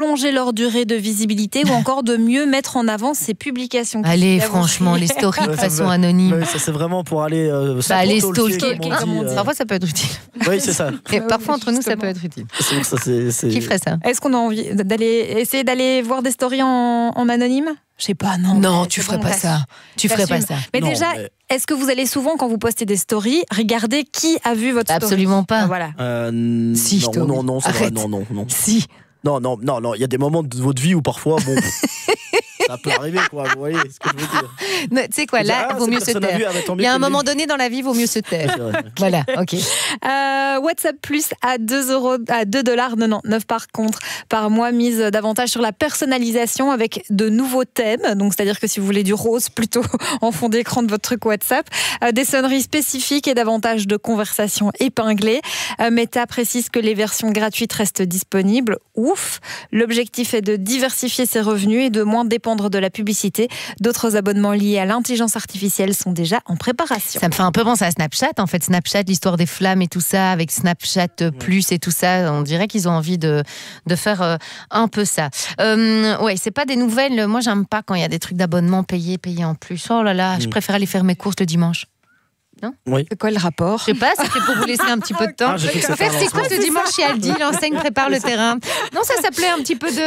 d'allonger leur durée de visibilité ou encore de mieux mettre en avant ses publications. Allez, franchement, les stories de façon anonyme. Ouais, ça c'est vraiment pour aller aller stalker. Parfois ça peut être utile. Oui, c'est ça. Et parfois entre nous, ça peut être utile. Qui ferait ça? Est-ce qu'on a envie essayer d'aller voir des stories en anonyme? Je sais pas, non. Non, tu ferais pas ça. Tu ferais pas ça. Mais déjà, est-ce que vous allez souvent, quand vous postez des stories, regarder qui a vu votre story? Absolument pas. Voilà. Si, non, c'est vrai, non. Si. Non, il y a des moments de votre vie où parfois, bon, ça peut arriver, quoi. Vous voyez ce que je veux dire? Tu sais quoi, là, vaut mieux se taire. Il y a un moment donné dans la vie, vaut mieux se taire. Voilà, ok. WhatsApp Plus à 2,99$ par mois, mise davantage sur la personnalisation avec de nouveaux thèmes. Donc, c'est-à-dire que si vous voulez du rose plutôt en fond d'écran de votre truc WhatsApp, des sonneries spécifiques et davantage de conversations épinglées. Meta précise que les versions gratuites restent disponibles. Ouf! L'objectif est de diversifier ses revenus et de moins dépendre de la publicité. D'autres abonnements liés à l'intelligence artificielle sont déjà en préparation. Ça me fait un peu penser à Snapchat. En fait, Snapchat, l'histoire des flammes et tout ça, avec Snapchat Plus et tout ça, on dirait qu'ils ont envie de faire un peu ça. Ouais, c'est pas des nouvelles. Moi, j'aime pas quand il y a des trucs d'abonnement payés en plus. Oh là là, je préfère aller faire mes courses le dimanche. Non? Oui. C'est quoi le rapport? Je sais pas, c'était pour vous laisser un petit peu de temps. Faire ses courses ce dimanche chez Aldi, l'enseigne prépare le terrain. Non, ça s'appelait un petit peu de...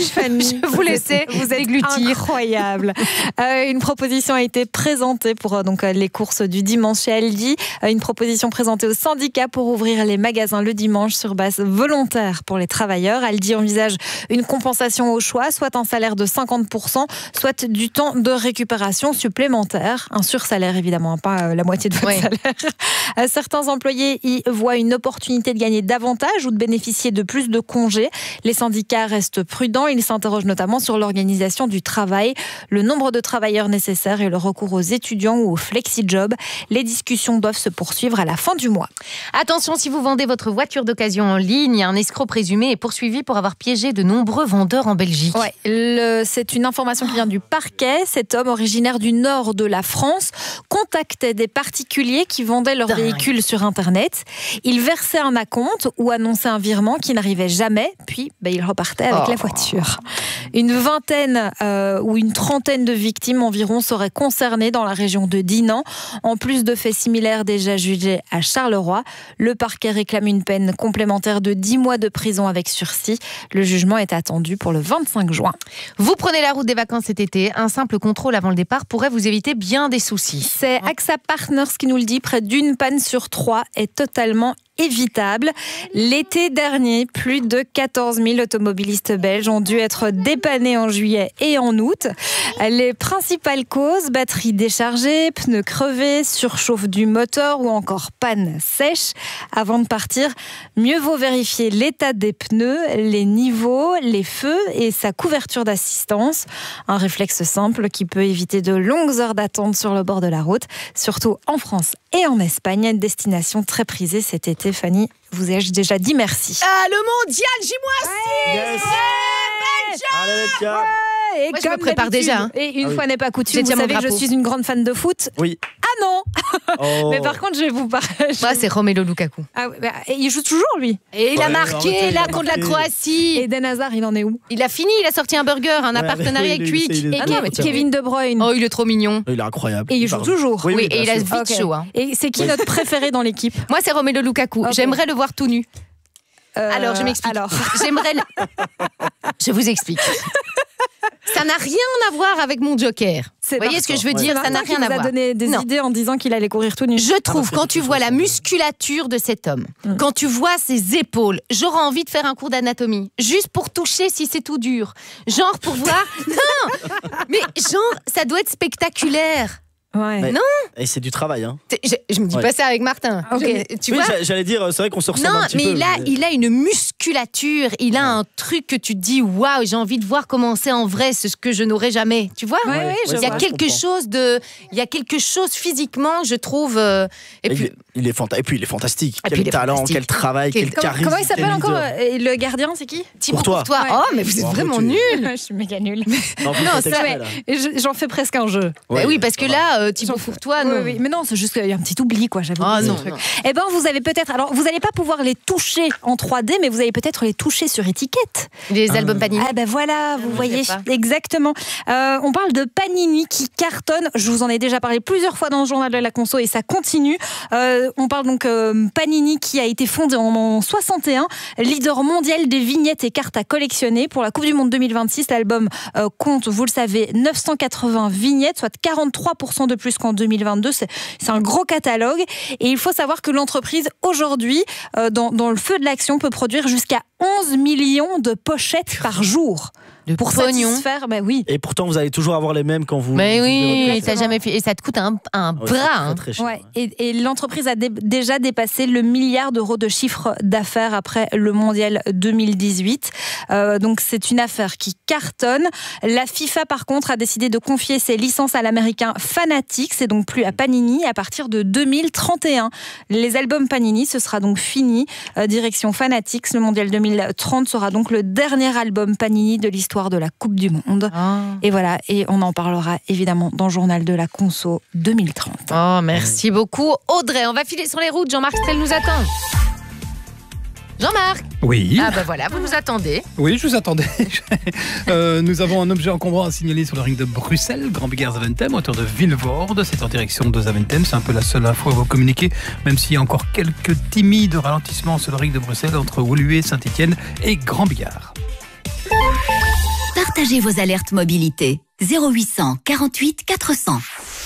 Je vous laissais vous déglutir. Incroyable. Une proposition a été présentée pour les courses du dimanche chez Aldi. Une proposition présentée au syndicat pour ouvrir les magasins le dimanche sur base volontaire pour les travailleurs. Aldi envisage une compensation au choix, soit un salaire de 50%, soit du temps de récupération supplémentaire. Un sursalaire, évidemment, pas la moitié de votre salaire. Certains employés y voient une opportunité de gagner davantage ou de bénéficier de plus de congés. Les syndicats restent prudents. Ils s'interrogent notamment sur l'organisation du travail, le nombre de travailleurs nécessaires et le recours aux étudiants ou aux flexi-jobs. Les discussions doivent se poursuivre à la fin du mois. Attention, si vous vendez votre voiture d'occasion en ligne, un escroc présumé est poursuivi pour avoir piégé de nombreux vendeurs en Belgique. Ouais, c'est une information qui vient du parquet. Cet homme, originaire du nord de la France, contactait des particuliers qui vendaient leurs véhicules sur Internet. Il versait un acompte ou annonçait un virement qui n'arrivait jamais, puis il repartait avec la voiture. Une vingtaine ou une trentaine de victimes environ seraient concernées dans la région de Dinan. En plus de faits similaires déjà jugés à Charleroi, le parquet réclame une peine complémentaire de 10 mois de prison avec sursis. Le jugement est attendu pour le 25 juin. Vous prenez la route des vacances cet été, un simple contrôle avant le départ pourrait vous éviter bien des soucis. C'est AXA Partners qui nous le dit, près d'une panne sur 3 est totalement évitable. L'été dernier, plus de 14 000 automobilistes belges ont dû être dépannés en juillet et en août. Les principales causes, batterie déchargée, pneus crevés, surchauffe du moteur ou encore panne sèche. Avant de partir, mieux vaut vérifier l'état des pneus, les niveaux, les feux et sa couverture d'assistance. Un réflexe simple qui peut éviter de longues heures d'attente sur le bord de la route, surtout en France et en Espagne, une destination très prisée cet été. Fanny, vous ai-je déjà dit merci? Le mondial, J-6 Yes. Et moi, je me prépare déjà. Et une fois n'est pas coutume, vous savez que je suis une grande fan de foot. Oui. Ah non. Mais par contre, je vais vous parler. C'est Romelu Lukaku. Il joue toujours, lui. Et il a marqué là contre la Croatie. Et Eden Hazard, il en est où? Il a fini, il a sorti un burger, un partenariat avec Quick. Kevin De Bruyne. Oh, il est trop mignon. Il est incroyable. Et il joue toujours. Oui, et il a vite chaud. Et c'est qui notre préféré dans l'équipe? Moi, c'est Romelu Lukaku. J'aimerais le voir tout nu. Alors, je m'explique. Je vous explique. Ça n'a rien à voir avec mon joker. Vous voyez ce que je veux dire? Ça n'a rien à voir. Il vous a donné des idées en disant qu'il allait courir tout nu. Je trouve, quand tu vois la musculature de cet homme, quand tu vois ses épaules, j'aurais envie de faire un cours d'anatomie. Juste pour toucher si c'est tout dur. Genre pour voir... Non! Mais genre, ça doit être spectaculaire. Ouais. Non. Et c'est du travail, hein. Je me dis pas ça avec Martin. Tu vois, j'allais dire, c'est vrai qu'on se ressemble un petit peu. Non, mais il a une musculature, il a un truc que tu te dis, waouh, j'ai envie de voir comment c'est en vrai, ce que je n'aurais jamais. Tu vois? Il y a quelque chose physiquement, je trouve. Et puis il est fantastique. Quel talent, quel travail, quel charisme. Comment il s'appelle encore? Le gardien, c'est qui? Courtois. Oh, mais vous êtes vraiment nuls. Je suis méga nulle. Non, j'en fais presque un jeu. Oui, parce que là, Thibaut Fourtois, non. Oui, mais non, c'est juste qu'il y a un petit oubli, quoi. J'avais Ah oublié non, ce truc. non. Eh ben, vous avez peut-être. Alors, vous n'allez pas pouvoir les toucher en 3D, mais vous allez peut-être les toucher sur étiquette. Les albums Panini. Ah ben voilà, vous je voyez sais pas. exactement. On parle de Panini qui cartonne. Je vous en ai déjà parlé plusieurs fois dans le journal de la conso et ça continue. On parle donc Panini qui a été fondé en 61, leader mondial des vignettes et cartes à collectionner. Pour la Coupe du Monde 2026, l'album compte, vous le savez, 980 vignettes, soit 43% de plus qu'en 2022. C'est un gros catalogue. Et il faut savoir que l'entreprise, aujourd'hui, dans le feu de l'action, peut produire jusqu'à 11 millions de pochettes par jour. Pour pognon. satisfaire, ben oui. Et pourtant, vous allez toujours avoir les mêmes quand vous. Mais vous ouvrez oui, votre et ça, jamais fait, et ça te coûte un Ouais, c'est bras. très, Hein. très cher. Ouais. Et l'entreprise a déjà dépassé le milliard d'euros de chiffre d'affaires après le mondial 2018. Donc c'est une affaire qui cartonne. La FIFA, par contre, a décidé de confier ses licences à l'américain Fanatics, c'est donc plus à Panini, à partir de 2031. Les albums Panini, ce sera donc fini. Direction Fanatics, le mondial 2030 sera donc le dernier album Panini de l'histoire de la Coupe du Monde. Et voilà, et on en parlera évidemment dans le journal de la conso 2030. Oh, merci beaucoup. Audrey, on va filer sur les routes. Jean-Marc Strel nous attend. Jean-Marc. Oui, Ah ben voilà, vous nous attendez. oui, je vous attendais. Nous avons un objet encombrant à signaler sur le ring de Bruxelles, Grand Bigard Zaventem, hauteur de Vilvoorde. C'est en direction de Zaventem. C'est un peu la seule info à vous communiquer, même s'il y a encore quelques timides ralentissements sur le ring de Bruxelles entre Woluwe, Saint-Étienne et Grand Bigard. Partagez vos alertes mobilité. 0800 48 400.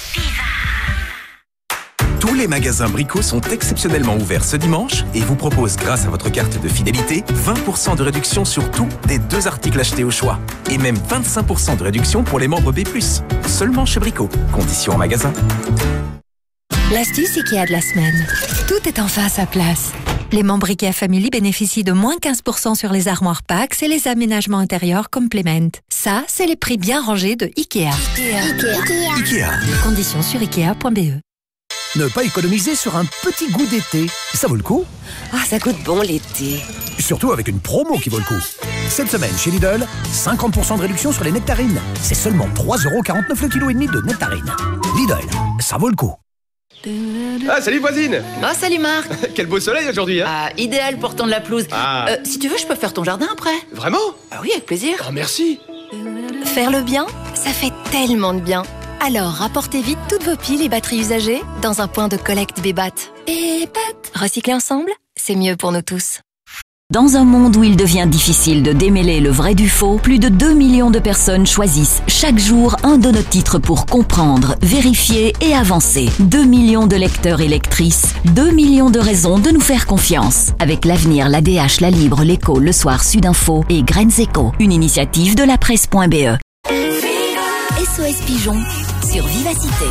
Tous les magasins Brico sont exceptionnellement ouverts ce dimanche et vous proposent, grâce à votre carte de fidélité, 20% de réduction sur tout des 2 articles achetés au choix. Et même 25% de réduction pour les membres B+. Seulement chez Brico. Conditions en magasin. L'astuce IKEA de la semaine. Tout est enfin à sa place. Les membres IKEA Family bénéficient de moins 15% sur les armoires Pax et les aménagements intérieurs Complement. Ça, c'est les prix bien rangés de IKEA. Ikea. Conditions sur ikea.be. Ne pas économiser sur un petit goût d'été. Ça vaut le coup. Ah, ça goûte bon l'été. Surtout avec une promo qui vaut le coup. Cette semaine, chez Lidl, 50% de réduction sur les nectarines. C'est seulement 3,49€ le kilo et demi de nectarines. Lidl, ça vaut le coup. Ah, salut voisine. Oh, salut Marc. Quel beau soleil aujourd'hui, hein. Ah, idéal pour tendre la pelouse. Ah. Si tu veux, je peux faire ton jardin après. Vraiment? Ah oui, avec plaisir. Oh, merci. Faire le bien, ça fait tellement de bien. Alors, rapportez vite toutes vos piles et batteries usagées dans un point de collecte Bébat. Bébat. Recycler ensemble, c'est mieux pour nous tous. Dans un monde où il devient difficile de démêler le vrai du faux, plus de 2 millions de personnes choisissent chaque jour un de nos titres pour comprendre, vérifier et avancer. 2 millions de lecteurs et lectrices, 2 millions de raisons de nous faire confiance. Avec l'Avenir, l'ADH, La Libre, l'Écho, Le Soir, Sudinfo et Graines Éco, une initiative de la presse.be. SOS Pigeon sur Vivacité.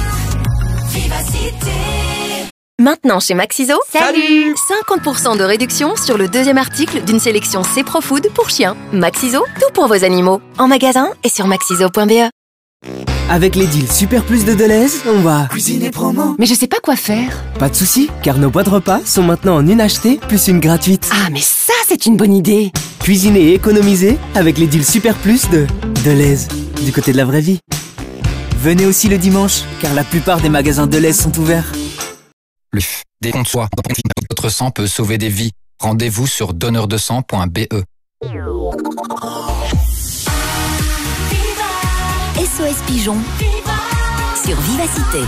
Maintenant chez Maxiso, Salut. 50% de réduction sur le 2e article d'une sélection C-Pro-Food pour chiens. Maxiso, tout pour vos animaux. En magasin et sur maxiso.be. Avec les deals Super Plus de Deleuze, on va Cuisine et promo. Mais je sais pas quoi faire. Pas de soucis, car nos boîtes repas sont maintenant en une achetée plus une gratuite. Ah, mais ça, c'est une bonne idée. Cuisiner et économiser avec les deals Super Plus de Deleuze, du côté de la vraie vie. Venez aussi le dimanche, car la plupart des magasins Deleuze sont ouverts. Des dons de soi. Votre sang peut sauver des vies. Rendez-vous sur donneurdesang.be. SOS Pigeon sur Vivacité.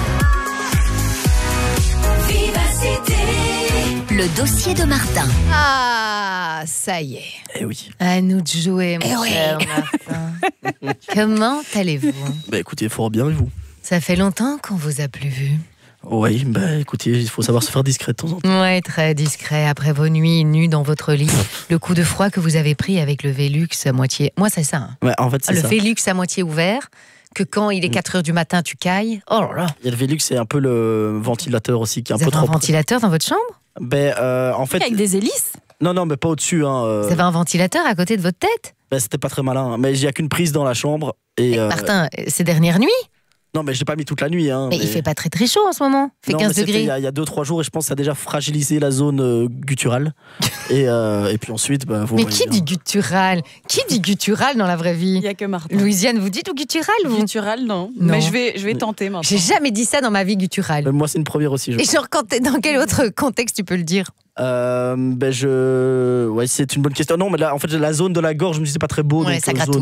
Le dossier de Martin. Ah, ça y est. Eh oui. À nous de jouer, mon cher Martin. Comment allez-vous? Bah écoutez, fort bien, et vous? Ça fait longtemps qu'on vous a plus vu. Oui, bah écoutez, il faut savoir se faire discret de temps en temps. Ouais, très discret. Après vos nuits nues dans votre lit, le coup de froid que vous avez pris avec le Velux à moitié... Moi, c'est ça. Hein. Ouais, en fait, c'est Le ça. Velux à moitié ouvert, que quand il est 4h du matin, tu cailles. Oh là là. Il y a le Velux, c'est un peu le ventilateur aussi qui est un Vous peu avez trop... un ventilateur dans votre chambre? Ben, en fait... Avec des hélices? Non, mais pas au-dessus. Hein, Vous avez un ventilateur à côté de votre tête? Ben, c'était pas très malin. Mais il n'y a qu'une prise dans la chambre. Et, Martin, ces dernières nuits? Non, mais j'ai pas mis toute la nuit. Hein, mais il fait pas très très chaud en ce moment. Il fait 15 degrés. Il y a 2-3 jours et je pense que ça a déjà fragilisé la zone gutturale. et puis ensuite, vous mais qui dit guttural? Qui dit guttural dans la vraie vie? Il n'y a que Martin. Louisiane, vous dites ou guttural vous? Guttural, non. Mais je vais tenter maintenant. J'ai jamais dit ça dans ma vie, guttural. Moi, c'est une première aussi. Et genre, dans quel autre contexte tu peux le dire? C'est une bonne question. Non, mais là, en fait, la zone de la gorge, je me dis c'est pas très beau. Ouais, donc, ça gratte.